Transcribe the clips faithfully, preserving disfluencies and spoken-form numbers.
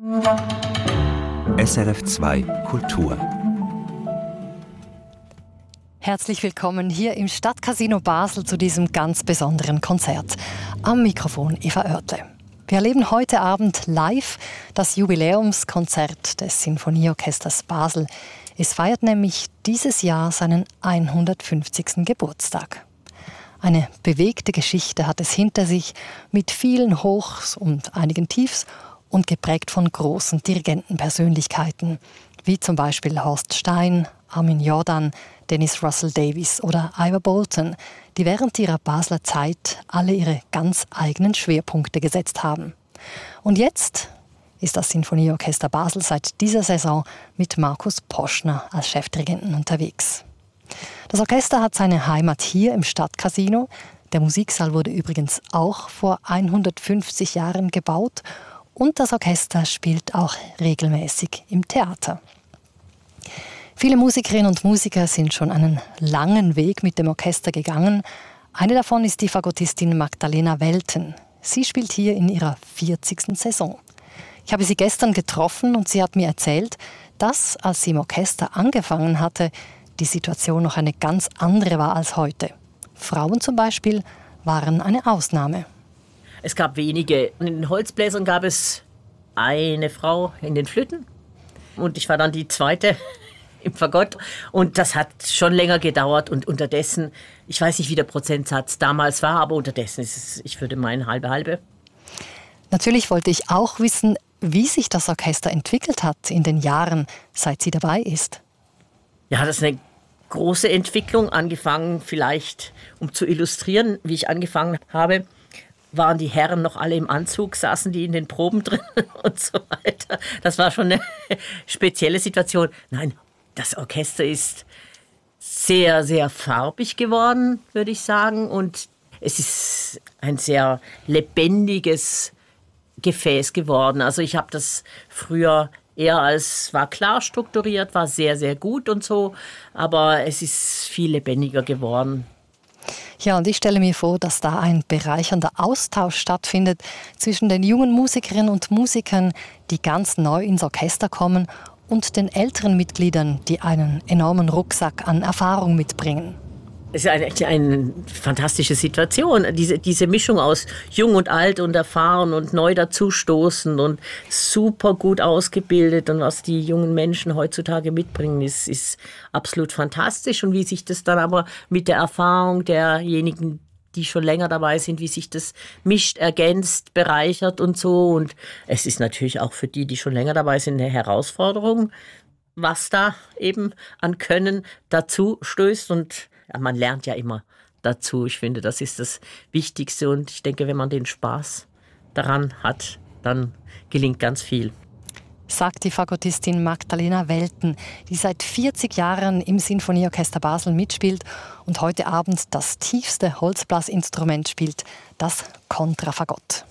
S R F zwei Kultur. Herzlich willkommen hier im Stadtcasino Basel zu diesem ganz besonderen Konzert. Am Mikrofon Eva Oertle. Wir erleben heute Abend live das Jubiläumskonzert des Sinfonieorchesters Basel. Es feiert nämlich dieses Jahr seinen hundertfünfzigsten Geburtstag. Eine bewegte Geschichte hat es hinter sich, mit vielen Hochs und einigen Tiefs und geprägt von großen Dirigentenpersönlichkeiten, wie zum Beispiel Horst Stein, Armin Jordan, Dennis Russell Davies oder Ivor Bolton, die während ihrer Basler Zeit alle ihre ganz eigenen Schwerpunkte gesetzt haben. Und jetzt ist das Sinfonieorchester Basel seit dieser Saison mit Markus Poschner als Chefdirigenten unterwegs. Das Orchester hat seine Heimat hier im Stadtcasino. Der Musiksaal wurde übrigens auch vor hundertfünfzig Jahren gebaut und das Orchester spielt auch regelmäßig im Theater. Viele Musikerinnen und Musiker sind schon einen langen Weg mit dem Orchester gegangen. Eine davon ist die Fagottistin Magdalena Welten. Sie spielt hier in ihrer vierzigsten Saison. Ich habe sie gestern getroffen und sie hat mir erzählt, dass, als sie im Orchester angefangen hatte, die Situation noch eine ganz andere war als heute. Frauen zum Beispiel waren eine Ausnahme. Es gab wenige. In den Holzbläsern gab es eine Frau in den Flöten und ich war dann die zweite im Fagott. Und das hat schon länger gedauert und unterdessen, ich weiß nicht, wie der Prozentsatz damals war, aber unterdessen ist es, ich würde meinen, halbe halbe. Natürlich wollte ich auch wissen, wie sich das Orchester entwickelt hat in den Jahren, seit sie dabei ist. Ja, das ist eine große Entwicklung, angefangen vielleicht, um zu illustrieren, wie ich angefangen habe, waren die Herren noch alle im Anzug, saßen die in den Proben drin und so weiter. Das war schon eine spezielle Situation. Nein, das Orchester ist sehr, sehr farbig geworden, würde ich sagen. Und es ist ein sehr lebendiges Gefäß geworden. Also ich habe das früher eher als, war klar strukturiert, war sehr, sehr gut und so. Aber es ist viel lebendiger geworden. Ja, und ich stelle mir vor, dass da ein bereichernder Austausch stattfindet zwischen den jungen Musikerinnen und Musikern, die ganz neu ins Orchester kommen, und den älteren Mitgliedern, die einen enormen Rucksack an Erfahrung mitbringen. Es ist eine, eine fantastische Situation, diese, diese Mischung aus jung und alt und erfahren und neu dazustoßen und super gut ausgebildet. Und was die jungen Menschen heutzutage mitbringen, ist, ist absolut fantastisch. Und wie sich das dann aber mit der Erfahrung derjenigen, die schon länger dabei sind, wie sich das mischt, ergänzt, bereichert und so. Und es ist natürlich auch für die, die schon länger dabei sind, eine Herausforderung, was da eben an Können dazu stößt. Und ja, man lernt ja immer dazu. Ich finde, das ist das Wichtigste. Und ich denke, wenn man den Spaß daran hat, dann gelingt ganz viel. Sagt die Fagottistin Magdalena Welten, die seit vierzig Jahren im Sinfonieorchester Basel mitspielt und heute Abend das tiefste Holzblasinstrument spielt, das Kontrafagott.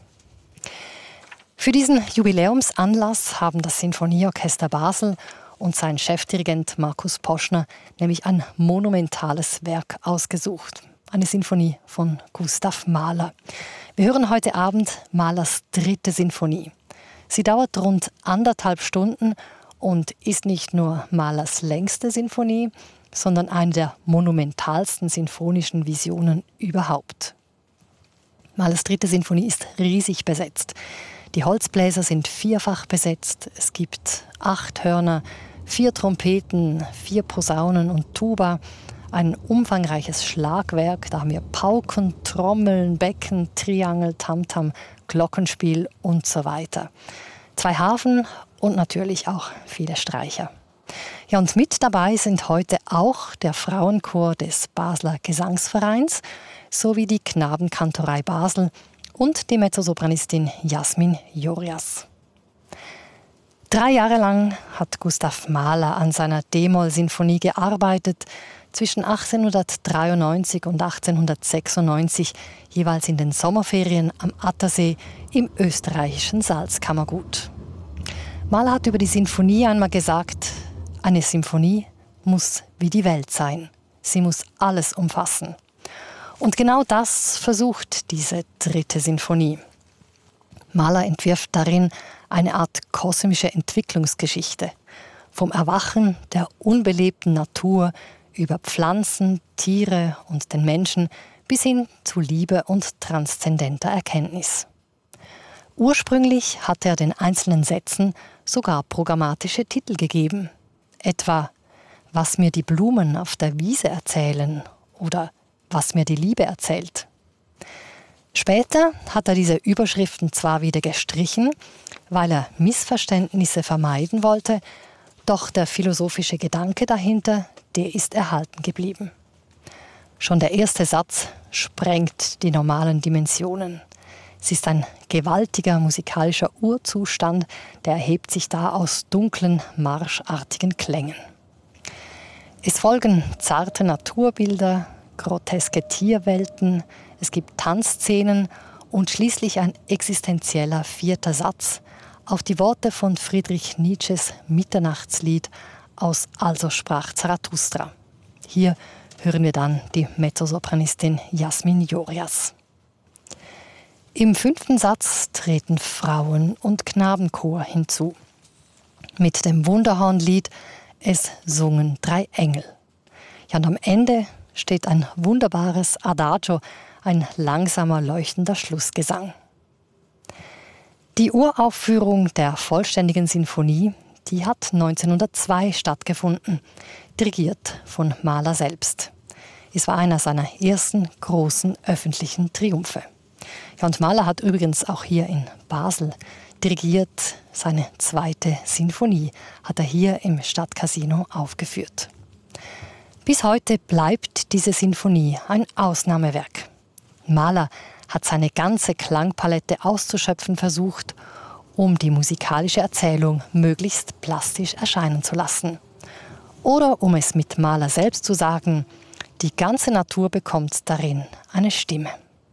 Für diesen Jubiläumsanlass haben das Sinfonieorchester Basel und sein Chefdirigent Markus Poschner nämlich ein monumentales Werk ausgesucht. Eine Sinfonie von Gustav Mahler. Wir hören heute Abend Mahlers dritte Sinfonie. Sie dauert rund anderthalb Stunden und ist nicht nur Mahlers längste Sinfonie, sondern eine der monumentalsten sinfonischen Visionen überhaupt. Mahlers dritte Sinfonie ist riesig besetzt. Die Holzbläser sind vierfach besetzt. Es gibt acht Hörner, vier Trompeten, vier Posaunen und Tuba. Ein umfangreiches Schlagwerk. Da haben wir Pauken, Trommeln, Becken, Triangel, Tamtam, Glockenspiel und so weiter. Zwei Harfen und natürlich auch viele Streicher. Ja, und mit dabei sind heute auch der Frauenchor des Basler Gesangsvereins sowie die Knabenkantorei Basel und die Mezzosopranistin Jasmin Jorias. Drei Jahre lang hat Gustav Mahler an seiner D-Moll-Sinfonie gearbeitet, zwischen achtzehnhundertdreiundneunzig und achtzehnhundertsechsundneunzig, jeweils in den Sommerferien am Attersee im österreichischen Salzkammergut. Mahler hat über die Sinfonie einmal gesagt, eine Symphonie muss wie die Welt sein. Sie muss alles umfassen. Und genau das versucht diese dritte Sinfonie. Mahler entwirft darin eine Art kosmische Entwicklungsgeschichte. Vom Erwachen der unbelebten Natur über Pflanzen, Tiere und den Menschen bis hin zu Liebe und transzendenter Erkenntnis. Ursprünglich hatte er den einzelnen Sätzen sogar programmatische Titel gegeben. Etwa »Was mir die Blumen auf der Wiese erzählen« oder »Was mir die Liebe erzählt«. Später hat er diese Überschriften zwar wieder gestrichen, weil er Missverständnisse vermeiden wollte, doch der philosophische Gedanke dahinter, der ist erhalten geblieben. Schon der erste Satz sprengt die normalen Dimensionen. Es ist ein gewaltiger musikalischer Urzustand, der erhebt sich da aus dunklen, marschartigen Klängen. Es folgen zarte Naturbilder, groteske Tierwelten, es gibt Tanzszenen und schließlich ein existenzieller vierter Satz auf die Worte von Friedrich Nietzsches Mitternachtslied aus Also sprach Zarathustra. Hier hören wir dann die Mezzosopranistin Jasmin Jorias. Im fünften Satz treten Frauen- und Knabenchor hinzu. Mit dem Wunderhornlied »Es sungen drei Engel«. Ja, und am Ende steht ein wunderbares Adagio, ein langsamer, leuchtender Schlussgesang. Die Uraufführung der vollständigen Sinfonie, die hat neunzehnhundertzwei stattgefunden, dirigiert von Mahler selbst. Es war einer seiner ersten großen öffentlichen Triumphe. Ja, und Mahler hat übrigens auch hier in Basel dirigiert. Seine zweite Sinfonie hat er hier im Stadtcasino aufgeführt. Bis heute bleibt diese Sinfonie ein Ausnahmewerk. Mahler hat seine ganze Klangpalette auszuschöpfen versucht, um die musikalische Erzählung möglichst plastisch erscheinen zu lassen. Oder um es mit Mahler selbst zu sagen, die ganze Natur bekommt darin eine Stimme.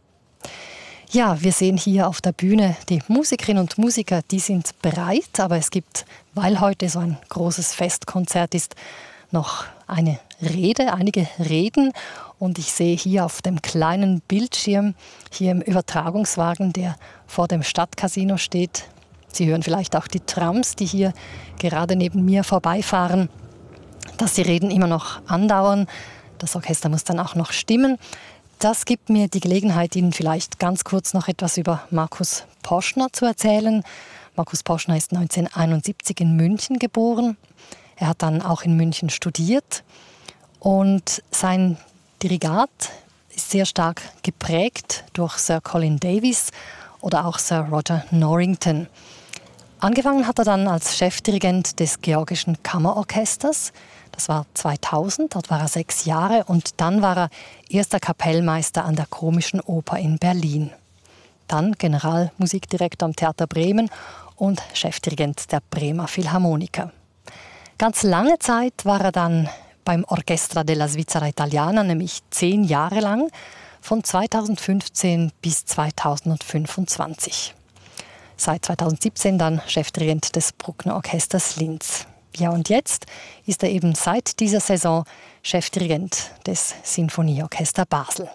Ja, wir sehen hier auf der Bühne die Musikerinnen und Musiker, die sind bereit, aber es gibt, weil heute so ein großes Festkonzert ist, noch eine Rede, einige Reden. Und ich sehe hier auf dem kleinen Bildschirm, hier im Übertragungswagen, der vor dem Stadtcasino steht. Sie hören vielleicht auch die Trams, die hier gerade neben mir vorbeifahren, dass die Reden immer noch andauern. Das Orchester muss dann auch noch stimmen. Das gibt mir die Gelegenheit, Ihnen vielleicht ganz kurz noch etwas über Markus Poschner zu erzählen. Markus Poschner ist neunzehnhunderteinundsiebzig in München geboren. Er hat dann auch in München studiert und sein Dirigat ist sehr stark geprägt durch Sir Colin Davis oder auch Sir Roger Norrington. Angefangen hat er dann als Chefdirigent des Georgischen Kammerorchesters. Das war zweitausend, dort war er sechs Jahre und dann war er erster Kapellmeister an der Komischen Oper in Berlin. Dann Generalmusikdirektor am Theater Bremen und Chefdirigent der Bremer Philharmoniker. Ganz lange Zeit war er dann beim Orchestra della Svizzera Italiana, nämlich zehn Jahre lang, von zweitausendfünfzehn bis zweitausendfünfundzwanzig. Seit zweitausendsiebzehn dann Chefdirigent des Bruckner Orchesters Linz. Ja, und jetzt ist er eben seit dieser Saison Chefdirigent des Sinfonieorchester Basel.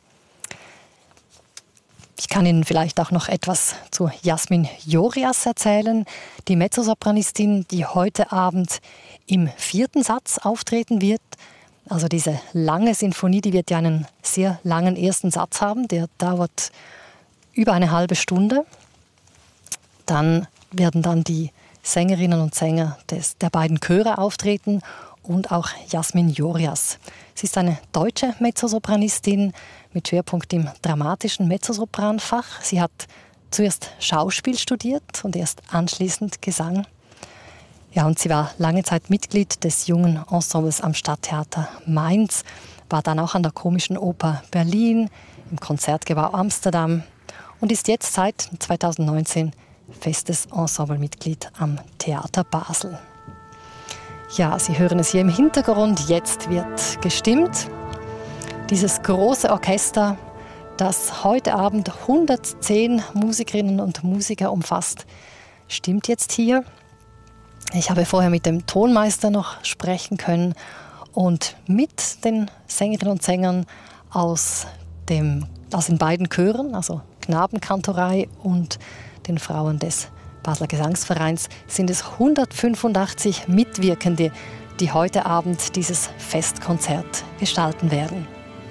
Ich kann Ihnen vielleicht auch noch etwas zu Jasmin Jorias erzählen, die Mezzosopranistin, die heute Abend im vierten Satz auftreten wird. Also diese lange Sinfonie, die wird ja einen sehr langen ersten Satz haben, der dauert über eine halbe Stunde. Dann werden dann die Sängerinnen und Sänger des, der beiden Chöre auftreten und auch Jasmin Jorias. Sie ist eine deutsche Mezzosopranistin mit Schwerpunkt im dramatischen Mezzosopranfach. Sie hat zuerst Schauspiel studiert und erst anschließend Gesang. Ja, und sie war lange Zeit Mitglied des jungen Ensembles am Stadttheater Mainz, war dann auch an der Komischen Oper Berlin, im Konzertgebäude Amsterdam und ist jetzt seit zweitausendneunzehn festes Ensemblemitglied am Theater Basel. Ja, Sie hören es hier im Hintergrund, jetzt wird gestimmt. Dieses große Orchester, das heute Abend hundertzehn Musikerinnen und Musiker umfasst, stimmt jetzt hier. Ich habe vorher mit dem Tonmeister noch sprechen können und mit den Sängerinnen und Sängern aus, dem, aus den beiden Chören, also Knabenkantorei und den Frauen des Basler Gesangsvereins sind es hundertfünfundachtzig Mitwirkende, die heute Abend dieses Festkonzert gestalten werden.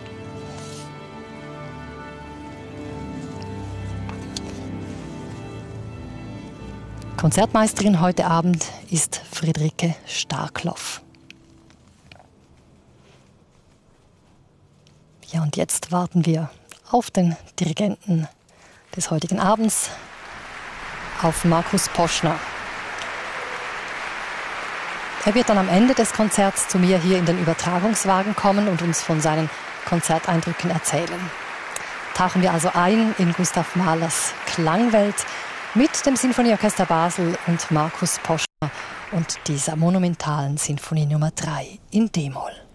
Konzertmeisterin heute Abend ist Friederike Starkloff. Ja, und jetzt warten wir auf den Dirigenten des heutigen Abends, auf Markus Poschner. Er wird dann am Ende des Konzerts zu mir hier in den Übertragungswagen kommen und uns von seinen Konzerteindrücken erzählen. Tauchen wir also ein in Gustav Mahlers Klangwelt mit dem Sinfonieorchester Basel und Markus Poschner und dieser monumentalen Sinfonie Nummer drei in D-Moll.